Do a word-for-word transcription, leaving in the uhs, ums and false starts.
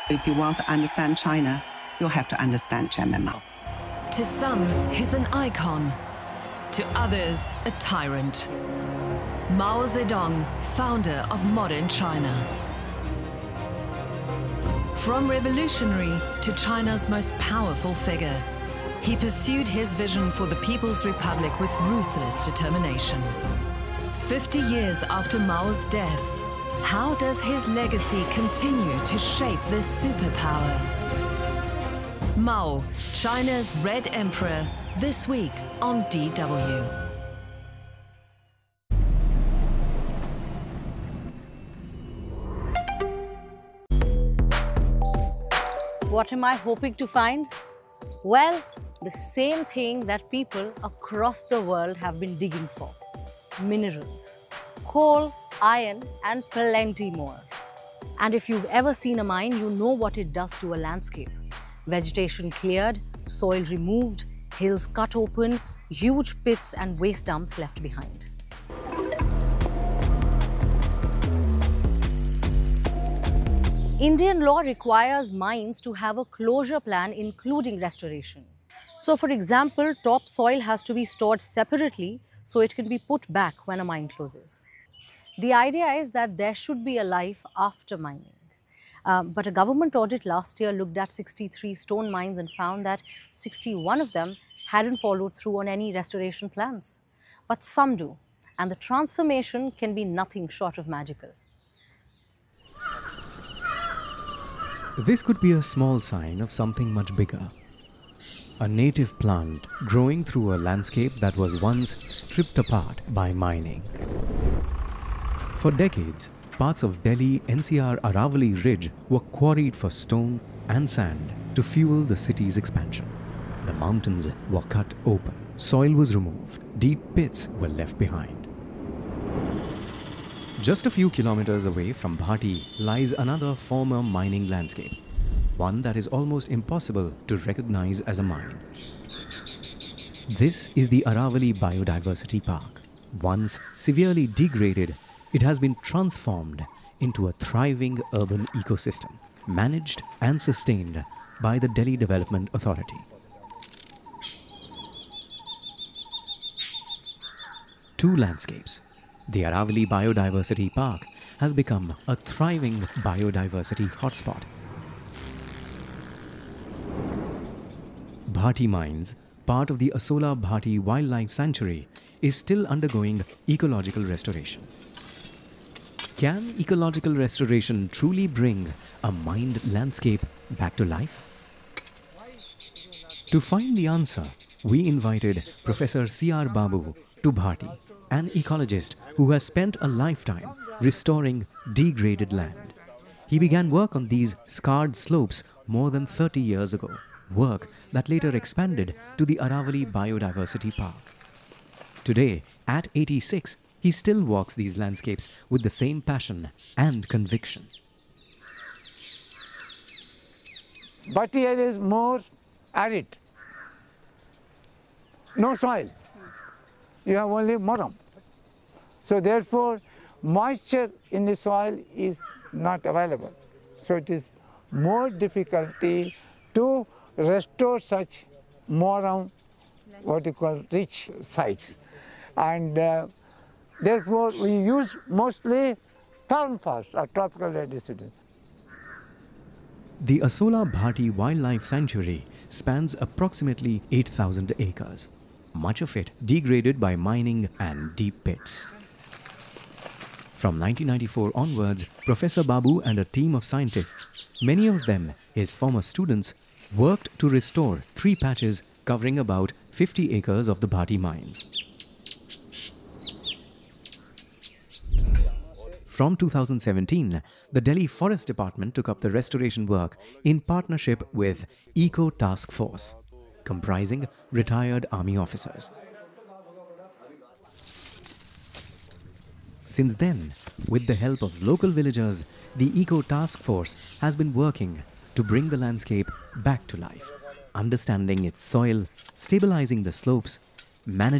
If you want to understand China, you'll have to understand Chairman Mao. To some, he's an icon. To others, a tyrant. Mao Zedong, founder of modern China. From revolutionary to China's most powerful figure, he pursued his vision for the People's Republic with ruthless determination. Fifty years after Mao's death, how does his legacy continue to shape this superpower? Mao, China's Red Emperor, this week on D W. What am I hoping to find? Well, the same thing that people across the world have been digging for. Minerals, coal, iron, and plenty more. And if you've ever seen a mine, you know what it does to a landscape. Vegetation cleared, soil removed, hills cut open, huge pits and waste dumps left behind. Indian law requires mines to have a closure plan including restoration. So for example, topsoil has to be stored separately so it can be put back when a mine closes. The idea is that there should be a life after mining. Um, but a government audit last year looked at sixty-three stone mines and found that sixty-one of them hadn't followed through on any restoration plans. But some do, and the transformation can be nothing short of magical. This could be a small sign of something much bigger. A native plant growing through a landscape that was once stripped apart by mining. For decades, parts of Delhi N C R Aravali Ridge were quarried for stone and sand to fuel the city's expansion. The mountains were cut open, soil was removed, deep pits were left behind. Just a few kilometers away from Bhati lies another former mining landscape, one that is almost impossible to recognize as a mine. This is the Aravali Biodiversity Park. Once severely degraded, it has been transformed into a thriving urban ecosystem, managed and sustained by the Delhi Development Authority. Two landscapes. The Aravali Biodiversity Park has become a thriving biodiversity hotspot. Bhati Mines, part of the Asola Bhati Wildlife Sanctuary, is still undergoing ecological restoration. Can ecological restoration truly bring a mined landscape back to life? To find the answer, we invited Professor C R Babu to Bhati, an ecologist who has spent a lifetime restoring degraded land. He began work on these scarred slopes more than thirty years ago, work that later expanded to the Aravali Biodiversity Park. Today, at eighty-six, he still walks these landscapes with the same passion and conviction. But here is more arid. No soil. You have only moram. So therefore, moisture in the soil is not available. So it is more difficulty to restore such moram, what you call rich sites. And uh, therefore, we use mostly thorn forest or tropical red deciduous. The Asola Bhati Wildlife Sanctuary spans approximately eight thousand acres, much of it degraded by mining and deep pits. From nineteen ninety-four onwards, Professor Babu and a team of scientists, many of them his former students, worked to restore three patches covering about fifty acres of the Bhati mines. From two thousand seventeen, the Delhi Forest Department took up the restoration work in partnership with Eco Task Force, comprising retired army officers. Since then, with the help of local villagers, the Eco Task Force has been working to bring the landscape back to life, understanding its soil, stabilizing the slopes, managing